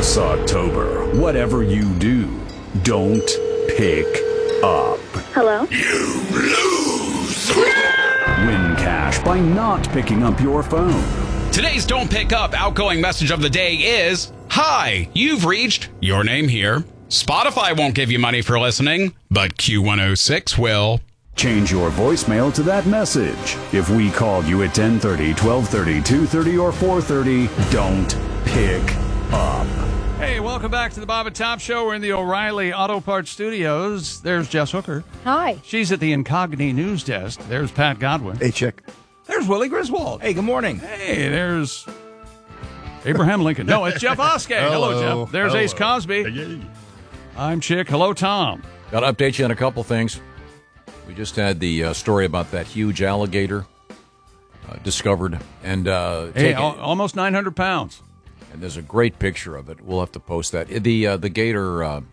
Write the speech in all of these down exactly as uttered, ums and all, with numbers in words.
This October, whatever you do, don't pick up. Hello? You lose! Win cash by not picking up your phone. Today's Don't Pick Up outgoing message of the day is, Hi, you've reached your name here. Spotify won't give you money for listening, but Q one oh six will. Change your voicemail to that message. If we called you at ten thirty, twelve thirty, two thirty, or four thirty, don't pick up. Hey, welcome back to the Bob and Tom Show. We're in the O'Reilly Auto Parts Studios. There's Jess Hooker. Hi. She's at the Incogni News Desk. There's Pat Godwin. Hey, Chick. There's Willie Griswold. Hey, good morning. Hey, there's Abraham Lincoln. No, it's Jeff Oskey. Hello, Hello. Jeff. There's Hello. Ace Cosby. I'm Chick. Hello, Tom. Got to update you on a couple things. We just had the uh, story about that huge alligator uh, discovered. and uh, Hey, taken, al- almost nine hundred pounds. And there's a great picture of it. We'll have to post that. The, uh, the gator uh,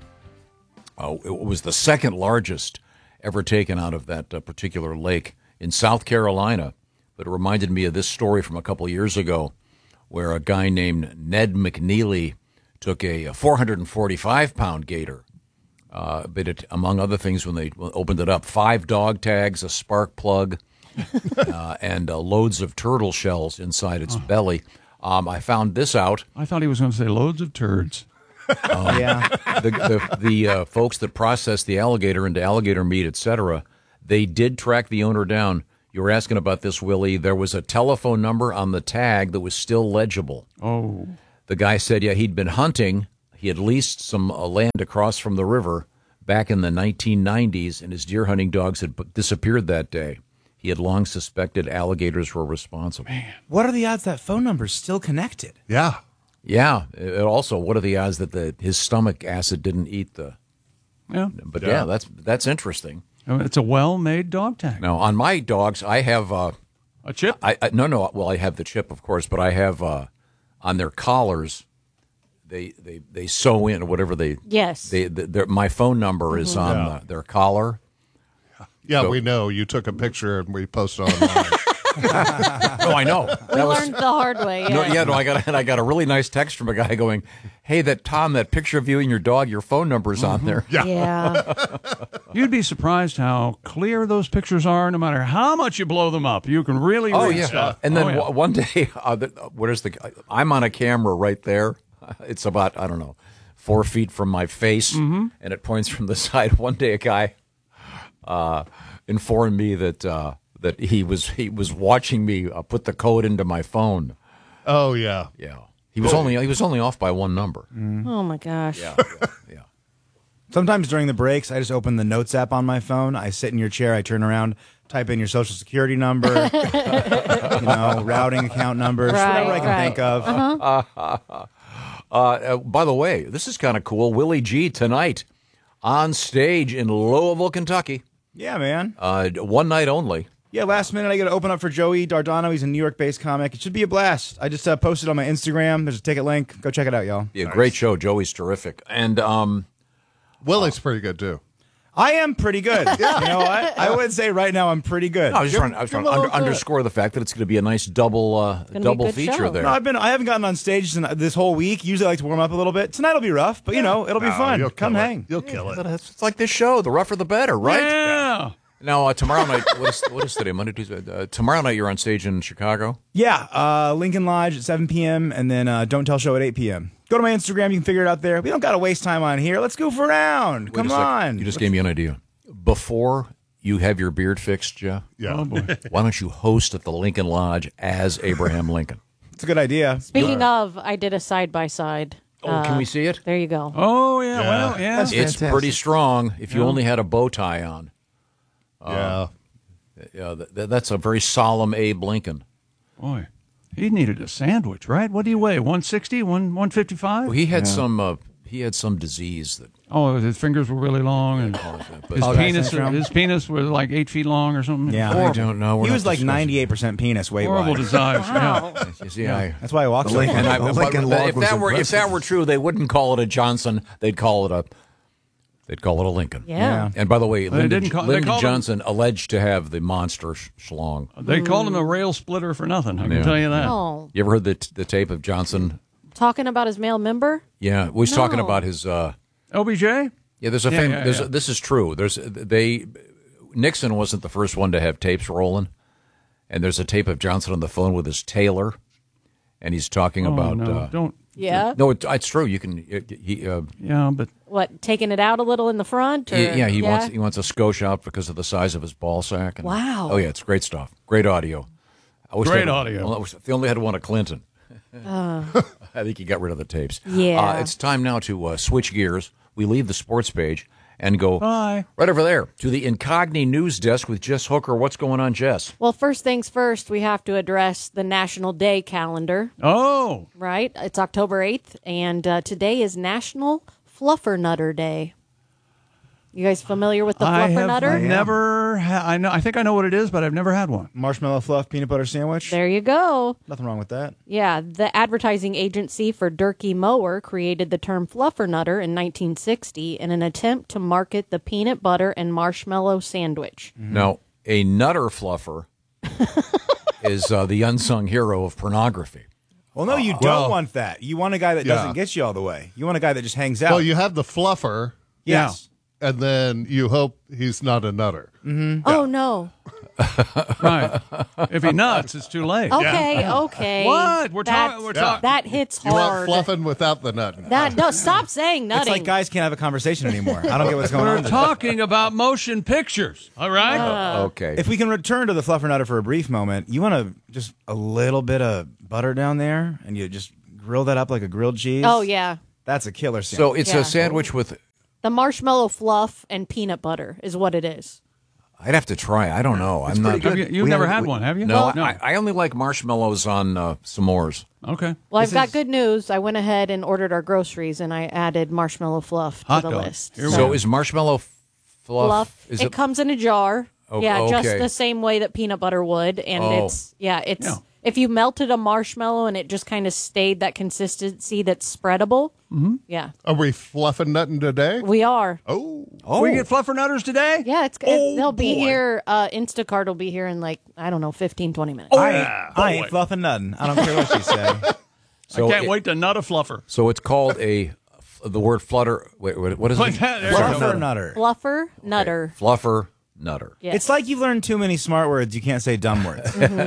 uh, it was the second largest ever taken out of that uh, particular lake in South Carolina. But it reminded me of this story from a couple years ago where a guy named Ned McNeely took a four hundred forty-five pound gator. Uh, but it, among other things, when they opened it up, five dog tags, a spark plug, uh, and uh, loads of turtle shells inside its oh. belly. Um, I found this out. I thought he was going to say loads of turds. Um, yeah. The, the, the uh, folks that process the alligator into alligator meat, et cetera, they did track the owner down. You were asking about this, Willie. There was a telephone number on the tag that was still legible. Oh. The guy said, yeah, he'd been hunting. He had leased some uh, land across from the river back in the nineteen nineties, and his deer hunting dogs had b- disappeared that day. He had long suspected alligators were responsible. Man. What are the odds that phone number's still connected? Yeah. Yeah. It also, what are the odds that the his stomach acid didn't eat the... Yeah. But, yeah, Yeah. that's that's interesting. It's a well-made dog tag. Now, on my dogs, I have... Uh, a chip? I, I No, no. Well, I have the chip, of course, but I have uh, on their collars... They, they they sew in or whatever they yes they, they my phone number is on Yeah. the, their collar. Yeah, So- we know. You took a picture and we posted online. Oh, I know. we That was- learned the hard way. Yeah. No, yeah, no. I got and I got a really nice text from a guy going, "Hey, that Tom, that picture of you and your dog, your phone number's on there." Yeah. yeah. You'd be surprised how clear those pictures are, no matter how much you blow them up. You can really Oh read yeah. stuff. And then Oh, yeah. w- one day, uh, the, what is the? I'm on a camera right there. It's about I don't know, four feet from my face, Mm-hmm. and it points from the side. One day, a guy uh, informed me that uh, that he was he was watching me uh, put the code into my phone. Oh, yeah. Yeah, he was only he was only off by one number. Oh my gosh. Yeah, yeah, yeah. Sometimes during the breaks, I just open the Notes app on my phone. I sit in your chair, I turn around, type in your social security number, you know, routing account numbers, Right, whatever I can right. think of. Uh-huh. Uh, uh, by the way, this is kind of cool. Willie G tonight on stage in Louisville, Kentucky. Yeah, man. Uh, one night only. Yeah, last minute I got to open up for Joey Dardano. He's a New York-based comic. It should be a blast. I just uh, posted on my Instagram. There's a ticket link. Go check it out, y'all. Yeah, great show. Joey's terrific. And um, Willie's pretty good, too. I am pretty good. You know what? I would say right now I'm pretty good. no, I was just trying, I was trying to under, underscore the fact that it's going to be a nice double uh, be a double good feature show. there. No, I've been. I haven't gotten on stage tonight- this whole week. Usually, I like to warm up a little bit. Tonight will be rough, but you know, it'll be No, fun. you'll Come kill it. hang. You'll kill it. It's it's like this show. The rougher, the better, right? Yeah. Now, uh, tomorrow night, what is, what is today? Monday, Tuesday? Uh, tomorrow night, you're on stage in Chicago? Yeah, uh, Lincoln Lodge at seven p.m. and then uh, Don't Tell Show at eight p.m. Go to my Instagram. You can figure it out there. We don't got to waste time on here. Let's goof around. Wait Come a second. on. You just gave me an idea. Before you have your beard fixed, Jeff, Yeah. Oh, boy. why don't you host at the Lincoln Lodge as Abraham Lincoln? It's a good idea. Speaking of, I did a side by side. Oh, can we see it? There you go. Oh, yeah. Yeah. Well, yeah. That's It's fantastic. pretty strong if you Yeah. only had a bow tie on. Yeah. Yeah, th- th- that's a very solemn Abe Lincoln. Boy. He needed a sandwich, right? What do you weigh? one sixty, one, one fifty-five? Well, he had some. Uh, he had some disease that. Oh, his fingers were really long, and But his Oh, that's penis, syndrome? his penis was like eight feet long or something. Yeah. I horrible, don't know. We're He not was like discussing- ninety-eight percent penis weight horrible wide. desires. Wow. Yeah. You see, I. That's why I walk so far. And I, The but- Lincoln but log if was that were if impressive. that were true, they wouldn't call it a Johnson. They'd call it a. They'd call it a Lincoln. Yeah. Yeah. And by the way, They Lyndon, didn't call- they Lyndon called him- Johnson alleged to have the monster sh- schlong. They called him a rail splitter for nothing. I can Yeah. tell you that. Oh. You ever heard the t- the tape of Johnson Talking about his male member? Yeah, we was talking No. about his. Uh, O B J? yeah, there's a. Yeah, fam- yeah, there's yeah. A, this is true. There's they. Nixon wasn't the first one to have tapes rolling, and there's a tape of Johnson on the phone with his tailor, and he's talking Oh, about. no, uh, don't. Yeah. no, it, it's true. You can. It, he. Uh, Yeah, but What, taking it out a little in the front? Or, He- yeah, he wants he wants a skosh out because of the size of his ball sack. And, Wow. Oh yeah, it's great stuff. Great audio. I wish Great they- audio. well, I wish they only had one of Clinton. Uh. I think he got rid of the tapes. Yeah. Uh, it's time now to uh, switch gears. We leave the sports page and go Bye. right over there to the Incogni news desk with Jess Hooker. What's going on, Jess? Well, first things first, we have to address the National Day calendar, oh, right? It's October eighth, and uh, today is National Fluffernutter Day. You guys familiar with the I have Fluffernutter? never. Ha- I know. I think I know what it is, but I've never had one. Marshmallow fluff peanut butter sandwich. There you go. Nothing wrong with that. Yeah, the advertising agency for Durkee Mower created the term Fluffernutter in nineteen sixty in an attempt to market the peanut butter and marshmallow sandwich. Now, a nutter fluffer is uh, the unsung hero of pornography. Well, no, you don't well, want that. You want a guy that yeah. doesn't get you all the way. You want a guy that just hangs out. Well, you have the fluffer, yes. and then you hope he's not a nutter. Oh, no. Right. If he nuts, it's too late. Okay, okay. What? We're That- talking. We're talking. That hits You hard. want fluffing without the nutting. That no, stop saying nutting. It's like guys can't have a conversation anymore. I don't get what's going We're on. today. talking about motion pictures. All right. Uh. Okay. If we can return to the fluffernutter for a brief moment, you want to just a little bit of butter down there, and you just grill that up like a grilled cheese. Oh yeah, That's a killer sandwich. so it's Yeah. a sandwich with. the marshmallow fluff and peanut butter is what it is. I'd have to try. I don't know. I'm not. Have you, you've we never haven't- had we- one, have you? No, no. I, I only like marshmallows on uh, s'mores. Okay. Well, This I've got is- good news. I went ahead and ordered our groceries, and I added marshmallow fluff to Hot the dog. list. Here we So go. is marshmallow f- fluff? Fluff. Is it, it? comes in a jar. Oh, yeah, just okay. the same way that peanut butter would, and Oh. it's yeah, it's Yeah. if you melted a marshmallow and it just kind of stayed that consistency that's spreadable. Mm-hmm. Yeah, Are we fluffing nutting today? we are. Oh, Oh, we get fluffernutters today. Yeah, it's Oh, they'll be boy. here. Uh, Instacart will be here in like I don't know, fifteen, twenty minutes. Oh, I ain't, yeah, I ain't boy. fluffing nothing. I don't care what you say. So I can't it- wait to nut a fluffer. So it's called a. The word flutter. Wait, wait, what is Wait, it? there you go. Fluffernutter. Fluffer nutter. Fluffer nutter. Yes. It's like you've learned too many smart words. You can't say dumb words.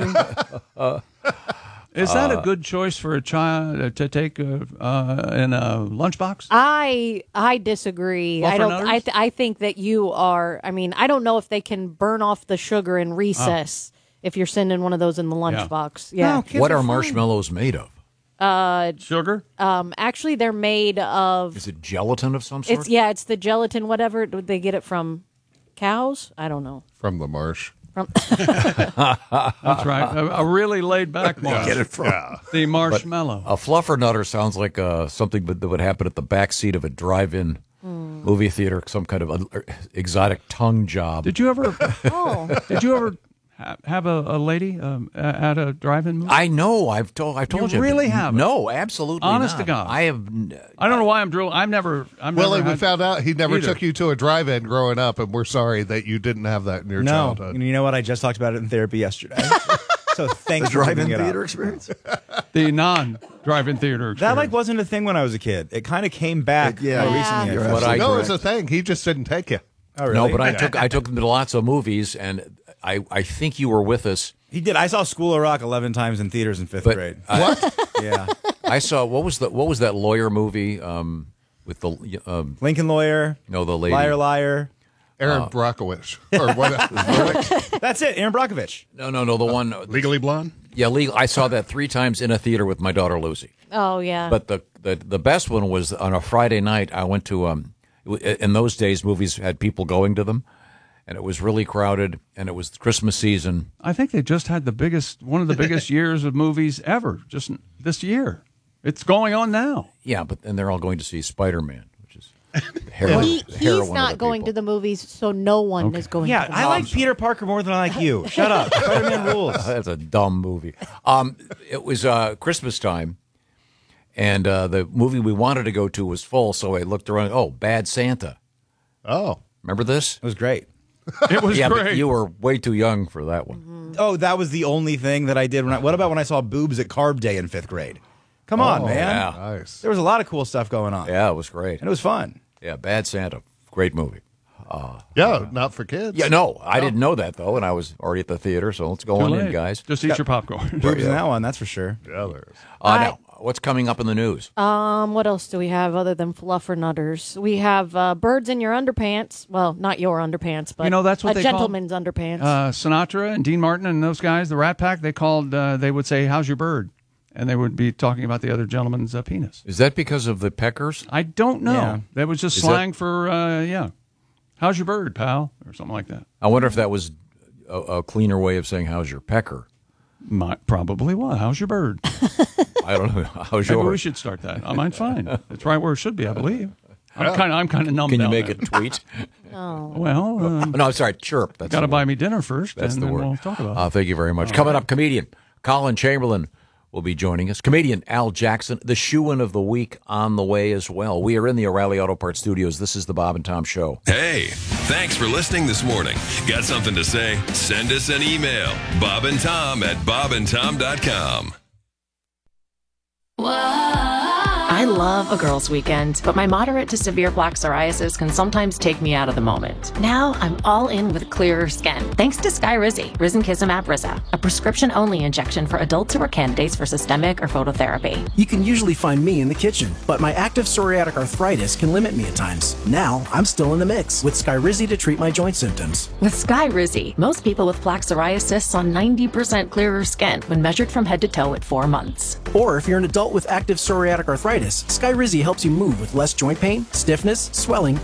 Is that Uh, a good choice for a child uh, to take uh, uh, in a lunchbox? I I disagree. I don't. I Fluffernutters? th- I think that you are. I mean, I don't know if they can burn off the sugar in recess if you're sending one of those in the lunchbox. Yeah. No, kids What are fine. marshmallows made of? Sugar? Um. Actually, they're made of. Is it gelatin of some sort? It's yeah. It's the gelatin. Whatever. Did they get it from cows? I don't know. from the marsh. That's right. A, a really laid back marsh. Get it from The marshmallow. a fluffer nutter sounds like uh, something that would happen at the back seat of a drive-in movie theater, some kind of uh, exotic tongue job. Did you ever? Oh. Did you ever ha- have a, a lady um, a- at a drive-in movie? I know. I've told. I've told you. really haven't? No, absolutely. Honest not. to God. I have. n- I don't know why I'm drilling. I've never. I've Willie, never we had- found out he never either. took you to a drive-in growing up, and we're sorry that you didn't have that in your No, childhood. you know what? I just talked about it in therapy yesterday. So thanks for bringing it up. experience? the non-drive-in theater. That Experience. like wasn't a thing when I was a kid. It kind of came back It- yeah. more Yeah. recently. You're I feel. But I- no, it's a thing. He just didn't take you. Oh, really? No, but I took. I took them to lots of movies, and I. I think you were with us. He did. I saw School of Rock eleven times in theaters in fifth But grade. What? Yeah. I saw what was the what was that lawyer movie um, with the um, Lincoln Lawyer. no the lady Liar, liar. Aaron Brockovich. Or what? That's it. Aaron Brockovich. no no no the one Legally Blonde? yeah legal. I saw that three times in a theater with my daughter Lucy. Oh yeah. But the, the the best one was on a Friday night. I went to um, in those days movies had people going to them, and it was really crowded, and it was Christmas season. I think they just had the biggest, one of the biggest years of movies ever. Just this year, it's going on now. Yeah, but and they're all going to see Spider Man, which is heroin, he, heroin he's of not the going people. to the movies, so no one is going. Yeah, to the I like movies. Peter Parker more than I like you. Shut up. Spider-Man rules. That's a dumb movie. Um, it was uh, Christmas time, and uh, the movie we wanted to go to was full. So I looked around. Oh, Bad Santa. Oh. Remember this? It was great. It was Yeah, great. but you were way too young for that one. Oh, that was the only thing that I did. When I, what about when I saw boobs at Carb Day in fifth grade? Come on, Oh, man. yeah. Nice. There was a lot of cool stuff going on. Yeah, it was great. And it was fun. Yeah, Bad Santa, great movie. Yeah, not for kids. Yeah, no, I didn't know that though, and I was already at the theater. So let's go Too on late. in, guys. Just eat your popcorn. Boobs in that one, that's for sure. Yeah, there is. Uh, now, what's coming up in the news? Um, what else do we have other than fluffernutters? We have uh, birds in your underpants. Well, not your underpants, but You know, that's what a they call- gentleman's underpants. Uh, Sinatra and Dean Martin and those guys, the Rat Pack, they called. Uh, they would say, "How's your bird?" And they would be talking about the other gentleman's uh, penis. Is that because of the peckers? I don't know. Yeah. That was just Is slang for uh, yeah. How's your bird, pal, or something like that. I wonder if that was a, a cleaner way of saying "How's your pecker?" Might, probably was. How's your bird? I don't know. How's Maybe yours? we should start that. Uh, mine's fine. It's right where it should be, I believe. I'm kind of I'm kind of numb. Can you down make there. a tweet? oh. Well, uh, No, I'm sorry. Chirp. That's got to the buy word. me dinner first, That's and the then word. we'll talk about Uh, it. thank you very much. Coming up, comedian Colin Chamberlain will be joining us. Comedian Al Jackson, the shoo-in of the week on the way as well. We are in the O'Reilly Auto Parts studios. This is the Bob and Tom Show. Hey, thanks for listening this morning. Got something to say? Send us an email. Bob and Tom at bob and tom dot com. I love a girls' weekend, but my moderate to severe plaque psoriasis can sometimes take me out of the moment. Now I'm all in with clearer skin, thanks to Skyrizi, Risankizumab Riza, a prescription-only injection for adults who are candidates for systemic or phototherapy. You can usually find me in the kitchen, but my active psoriatic arthritis can limit me at times. Now, I'm still in the mix with Skyrizi to treat my joint symptoms. With Skyrizi, most people with plaque psoriasis saw ninety percent clearer skin when measured from head to toe at four months. Or if you're an adult with active psoriatic arthritis, Skyrizi helps you move with less joint pain, stiffness, swelling,